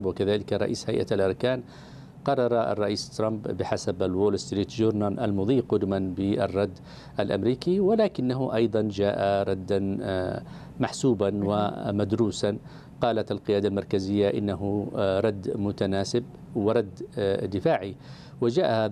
وكذلك رئيس هيئة الأركان، قرر الرئيس ترامب بحسب الول ستريت جورنال المضي قدما بالرد الأمريكي، ولكنه أيضا جاء ردا محسوبا ومدروسا. قالت القيادة المركزية إنه رد متناسب ورد دفاعي، وجاء